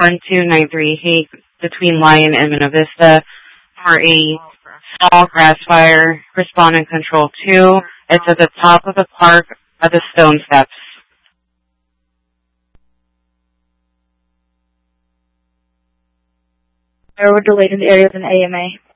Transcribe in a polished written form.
1293 between Lyon and Minna Vista for a small grass fire. Respond and control 2. It's at the top of the park at the stone steps. There were delayed in the area of an AMA.